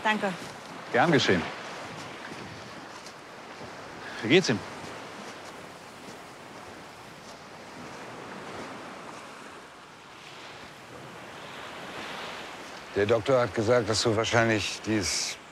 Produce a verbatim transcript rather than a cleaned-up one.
Danke. Gern geschehen. Wie geht's ihm? Der Doktor hat gesagt, dass du wahrscheinlich dieses